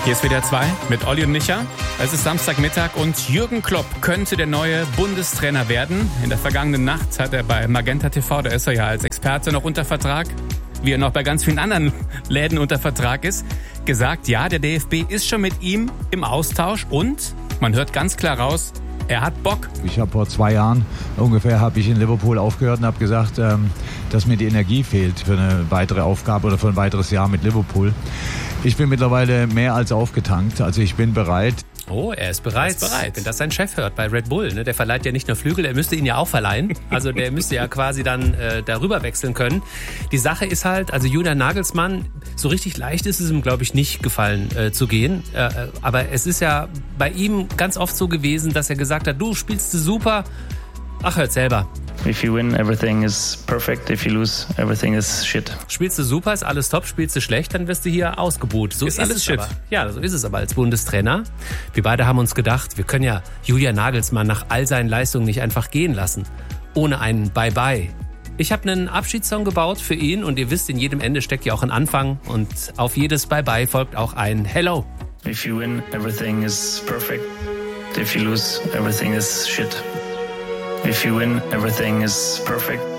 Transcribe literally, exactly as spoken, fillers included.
Hier ist W D R zwei mit Olli und Micha. Es ist Samstagmittag und Jürgen Klopp könnte der neue Bundestrainer werden. In der vergangenen Nacht hat er bei Magenta T V, da ist er ja als Experte noch unter Vertrag, wie er noch bei ganz vielen anderen Läden unter Vertrag ist, gesagt, ja, der D F B ist schon mit ihm im Austausch und man hört ganz klar raus, er hat Bock. Ich habe vor zwei Jahren ungefähr habe ich in Liverpool aufgehört und habe gesagt, ähm, dass mir die Energie fehlt für eine weitere Aufgabe oder für ein weiteres Jahr mit Liverpool. Ich bin mittlerweile mehr als aufgetankt, also ich bin bereit. Oh, er ist bereit. Er ist bereit. Wenn das sein Chef hört bei Red Bull, ne? Der verleiht ja nicht nur Flügel, er müsste ihn ja auch verleihen. Also der müsste ja quasi dann äh, darüber wechseln können. Die Sache ist halt, also Julian Nagelsmann, so richtig leicht ist es ihm, glaube ich, nicht gefallen äh, zu gehen. Äh, aber es ist ja bei ihm ganz oft so gewesen, dass er gesagt hat, du spielst super, ach, hört selber. If you win, everything is perfect. If you lose, everything is shit. Spielst du super, ist alles top. Spielst du schlecht, dann wirst du hier ausgebuht. So ist ist, alles es shit. aber. Ja, so ist es aber als Bundestrainer. Wir beide haben uns gedacht, wir können ja Julian Nagelsmann nach all seinen Leistungen nicht einfach gehen lassen. Ohne einen Bye-bye. Ich habe einen Abschiedssong gebaut für ihn und ihr wisst, in jedem Ende steckt ja auch ein Anfang und auf jedes Bye-bye folgt auch ein Hello. If you win, everything is perfect. If you lose, everything is shit. If you win, everything is perfect.